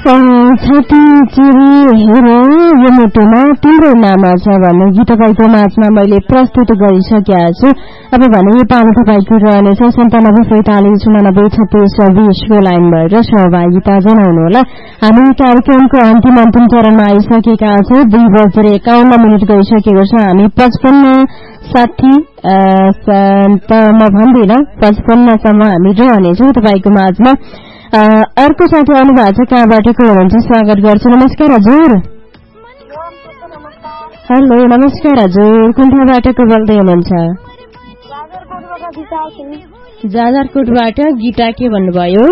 छाती चिरी हेर यो मुटुमा तिम्रो नाम छ भन्ने गीत तपाईँको माझमा मैले प्रस्तुत गरिसकेका छु। अब भने यो पालो तपाईँको रहनेछ 9745893620 को लाइन भएर सहभागिता जनाउनुहोला। हामी कार्यक्रमको अन्तिम चरणमा आइसकेका छौँ। 2:51 गइसकेको छ। हामी 55 60 म भन्दिनँ 55 सम्म हामी रहनेछौँ तपाईँको माझमा। अर्को साथी आउनु भएको छ, कहाँबाट को हुनुहुन्छ? स्वागत गर्छु। नमस्कार हजुर। हेलो नमस्कार हजुर, कुन ठाउँबाट को बोल्दै हुनुहुन्छ? जाजरकोटबाट। गीता के भन्नुभयो?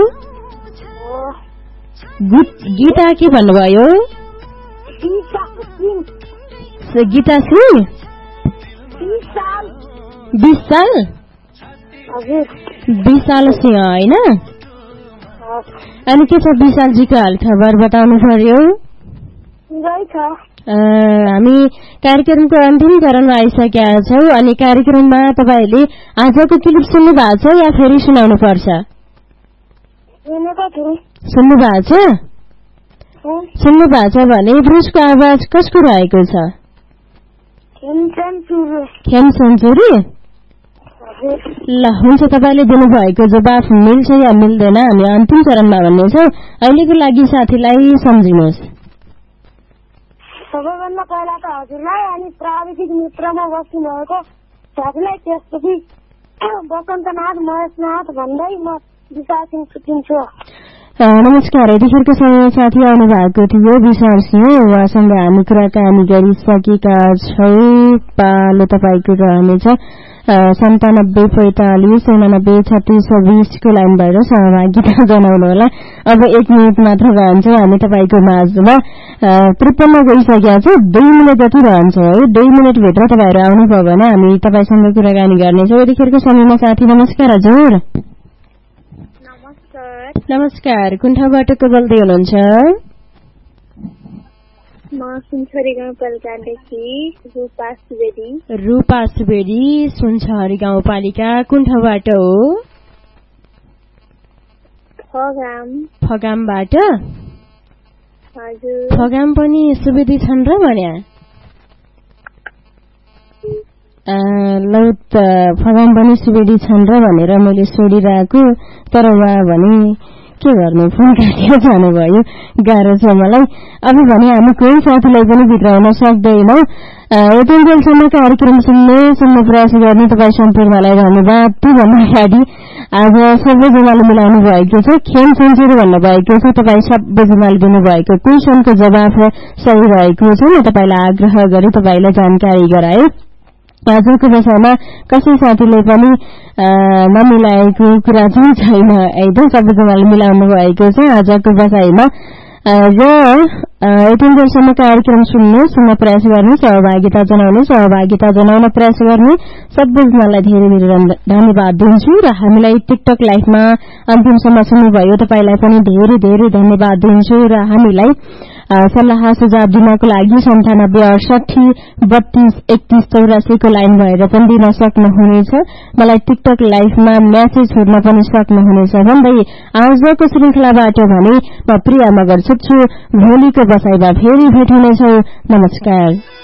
गीता के भन्नुभयो? गीता सिंह। 20 साल? 20 साल सिंह होइन? अनि के छ विशालजीको हाल खबर बताउनु पर्यो। हामी कार्यक्रमको अन्तिम चरणमा आइसकेका छौँ। अनि कार्यक्रममा तपाईँहरूले आजको क्लिप सुन्नु भएको छ या फेरि सुनाउनु पर्छ? सुन्नु भएको छ? सुन्नु भएको छ भने ब्रुसको आवाज कसको रहेको छ? खेमसन चुरी। ल हुन्छ, तपाईँले दिनुभएको जवाफ मिल्छ या मिल्दैन हामी अन्तिम चरणमा भन्नेछौँ। अहिलेको लागि साथीलाई सम्झिनुहोस्। सबैभन्दा पहिला त हजुरलाई अनि प्राविधिक मित्रमा बस्नुभएको साथीलाई, त्यसपछि वसन्तनाथ महेशनाथ भन्दै म विशाल सिंह छुट्टिन्छु। नमस्कार। यतिखेरको समय साथी आउनु भएको थियो विशाल सिंह, उहाँसँग हामी कुराकानी गरिसकेका छौँ। पालो तपाईँको रहनेछ 9745893620 को लाइन भएर सहभागिता जनाउनु होला। अब 1 मिनट मात्र रहन्छ हामी तपाईँको माझमा। 53 गइसकेका छ। 2 मिनट जति रहन्छ है। 2 मिनटभित्र तपाईँहरू आउनुभयो भने हामी तपाईँसँग कुराकानी गर्नेछौँ। यतिखेरको समयमा साथी नमस्कार हजुर। नमस्कार। कुन ठाउँबाट को बोल्दै हुनुहुन्छ? म सुनछरी गाउँपालिकादेखि रूपा सुवेदी। सुनछरी गाउँपालिका कुन ठाउँबाट हो? फगामबाट। फगाम पनि सुवेदी छन् र भन्या? लौ त फगाम पनि सुवेदी छन् र भनेर मैले सोधिरहेको, तर उहाँ भने के गर्नु फोन काटेर जानुभयो। गाह्रो छ मलाई। अब भने हामी कोही साथीलाई पनि भित्राउन सक्दैनौँ। यतिन्जेलसम्म कार्यक्रम सुन्ने प्रयास गर्ने तपाईँ सम्पूर्णलाई धन्यवाद। त्योभन्दा अगाडि आज सबैजनाले मिलाउनु भएको छ। खेम सेन्चुरी भन्नुभएको छ। तपाईँ सबैजनाले दिनुभएको क्वेसनको जवाफ सही रहेको छ। म तपाईँलाई आग्रह गरी तपाईँलाई जानकारी गराएँ। आजको विषयमा कसै साथीले पनि नमिलाएको कुरा चाहिँ छैन है त, सबैजनाले मिलाउनु भएको छ आजको विषयमा। र यतिन्जेलसम्म कार्यक्रम सुन्न प्रयास गर्ने, सहभागिता जनाउन प्रयास गर्ने सबैजनालाई धेरै धेरै धन्यवाद दिन्छु। र हामीलाई टिकटक लाइभमा अन्तिमसम्म सुन्नुभयो तपाईँलाई पनि धेरै धेरै धन्यवाद दिन्छु। र हामीलाई सल्लाह सुझाव दिनको लागि 9768323184 को लाइन भएर पनि दिन सक्नुहुनेछ। मलाई टिकटक लाइभमा म्यासेज छोड्न पनि सक्नुहुनेछ भन्दै आजको श्रृंखलाबाट भने म प्रिया मगर छुट्छु। भोलिको बसाइमा फेरि भेट हुनेछौँ। नमस्कार।